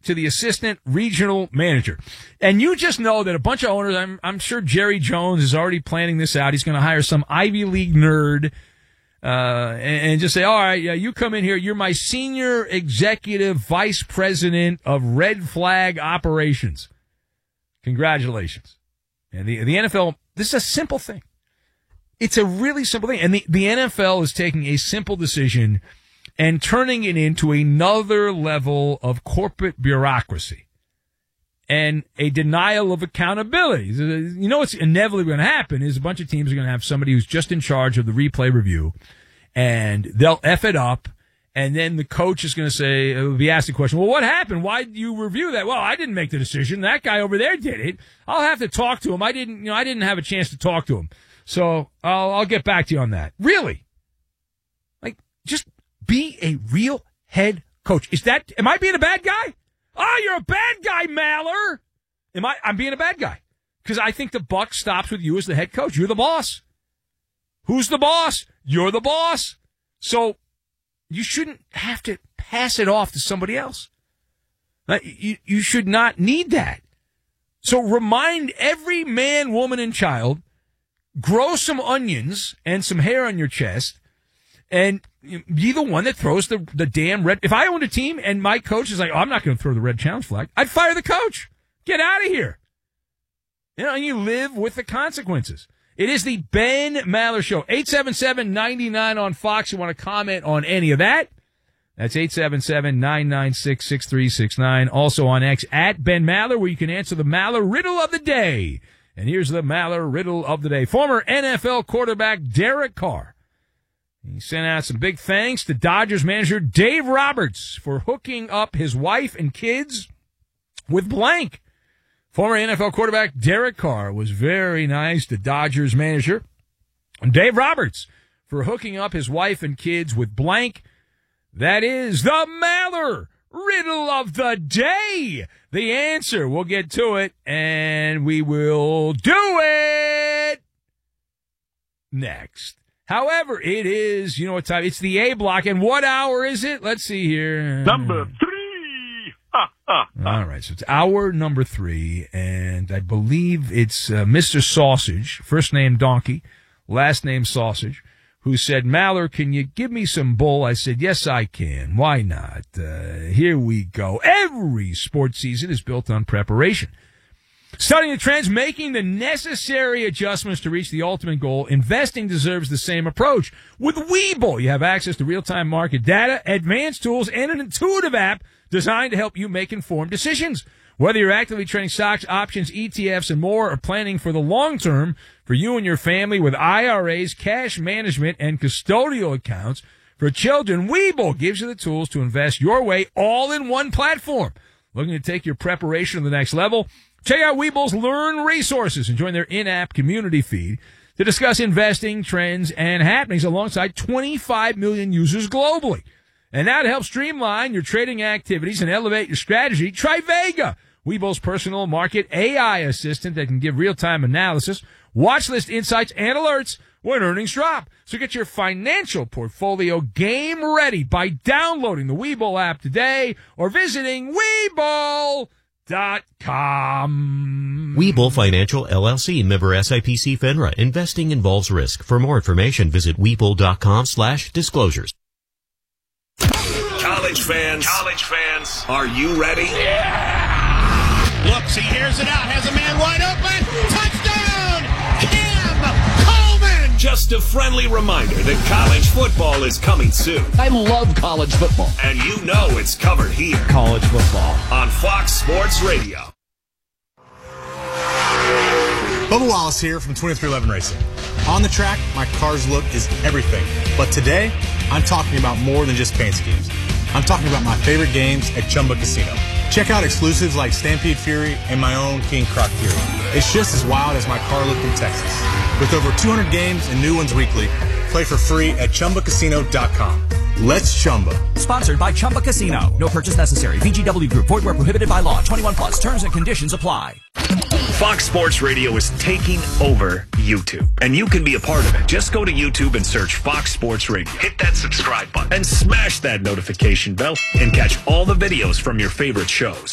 to the assistant regional manager. And you just know that a bunch of owners, I'm sure Jerry Jones is already planning this out. He's going to hire some Ivy League nerd and just say, all right, yeah, you come in here. You're my senior executive vice president of red flag operations. Congratulations. And the NFL, this is a simple thing. It's a really simple thing. And the NFL is taking a simple decision and turning it into another level of corporate bureaucracy and a denial of accountability. You know what's inevitably going to happen is a bunch of teams are going to have somebody who's just in charge of the replay review, and they'll F it up, and then the coach is going to say, be asked the question, well, what happened? Why did you review that? Well, I didn't make the decision. That guy over there did it. I'll have to talk to him. I didn't have a chance to talk to him. So I'll get back to you on that. Really? Like, just be a real head coach. Am I being a bad guy? Oh, you're a bad guy, Maller. I'm being a bad guy. Because I think the buck stops with you as the head coach. You're the boss. Who's the boss? You're the boss. So you shouldn't have to pass it off to somebody else. You should not need that. So remind every man, woman, and child, grow some onions and some hair on your chest, and be the one that throws the damn red. If I owned a team and my coach is like, oh, I'm not going to throw the red challenge flag, I'd fire the coach. Get out of here. And you live with the consequences. It is the Ben Maller Show. 877-99 on Fox. You want to comment on any of that? That's 877-996-6369. Also on X, at Ben Maller, where you can answer the Maller riddle of the day. And here's the Maller riddle of the day. Former NFL quarterback Derek Carr. He sent out some big thanks to Dodgers manager Dave Roberts for hooking up his wife and kids with blank. Former NFL quarterback Derek Carr was very nice to Dodgers manager Dave Roberts for hooking up his wife and kids with blank. That is the Maller riddle of the day. The answer, we'll get to it, and we will do it next. However, it is, you know what time, it's the A block, and what hour is it? Let's see here. Number 3. All right, so it's hour number 3, and I believe it's Mr. Sausage, first name Donkey, last name Sausage, who said, Maller, can you give me some bull? I said, yes, I can. Why not? Here we go. Every sports season is built on preparation. Studying the trends, making the necessary adjustments to reach the ultimate goal, investing deserves the same approach. With Webull, you have access to real-time market data, advanced tools, and an intuitive app designed to help you make informed decisions. Whether you're actively trading stocks, options, ETFs, and more, or planning for the long term for you and your family with IRAs, cash management, and custodial accounts for children, Webull gives you the tools to invest your way all in one platform. Looking to take your preparation to the next level? Check out Webull's Learn resources and join their in-app community feed to discuss investing, trends, and happenings alongside 25 million users globally. And now to help streamline your trading activities and elevate your strategy, try Vega, Webull's personal market AI assistant that can give real-time analysis, watch list insights, and alerts when earnings drop. So get your financial portfolio game ready by downloading the Webull app today or visiting Webull.com. Webull Financial LLC, member SIPC FINRA. Investing involves risk. For more information, visit Webull.com/disclosures. College fans, are you ready? Yeah! Looks, he hears it out, has a man wide open. Touchdown! Cam Coleman! Just a friendly reminder that college football is coming soon. I love college football. And you know it's covered here. College football. On Fox Sports Radio. Bubba Wallace here from 2311 Racing. On the track, my car's look is everything. But today, I'm talking about more than just paint schemes. I'm talking about my favorite games at Chumba Casino. Check out exclusives like Stampede Fury and my own King Croc Fury. It's just as wild as my car look in Texas. With over 200 games and new ones weekly, play for free at ChumbaCasino.com. Let's Chumba. Sponsored by Chumba Casino. No purchase necessary. VGW Group. Void where prohibited by law. 21 plus. Terms and conditions apply. Fox Sports Radio is taking over YouTube, and you can be a part of it. Just go to YouTube and search Fox Sports Radio. Hit that subscribe button and smash that notification bell and catch all the videos from your favorite shows.